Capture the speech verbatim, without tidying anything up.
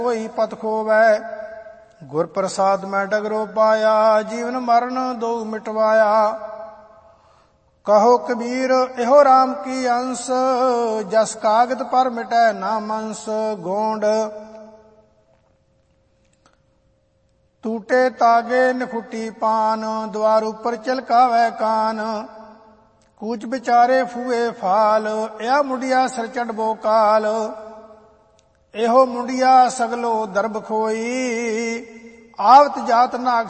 ਹੋਈ ਪਤ ਖੋਵੈ। ਗੁਰ ਪ੍ਰਸਾਦ ਮੈਂ ਡਗਰੋ ਪਾਇਆ, ਜੀਵਨ ਮਰਨ ਦੋ ਮਿਟਵਾਇਆ। ਕਹੋ ਕਬੀਰ ਇਹੋ ਰਾਮ ਕੀ ਅੰਸ, ਜਸ ਕਾਗਦ ਪਰ ਮਿਟੈ ਨਾ ਮੰਸ। ਗੋਂਡ ਟੂਟੇ ਤਾਗੇ ਨਖੁੱਟੀ ਪਾਨ, ਦੁਆਰ ਉੱਪਰ ਚਲਕਾਵੈ ਕਾਨ। ਕੂਚ ਵਿਚਾਰੇ ਫੂਏ ਫਾਲ, ਇਹ ਮੁੰਡਿਆ ਸਿਰ ਚੜਬੋ ਕਾਲ। ਇਹੋ ਮੁੰਡਿਆ ਸਗਲੋ ਦਰਬ ਖੋਈ, ਆਵਤ ਜਾਤ ਨਾਗ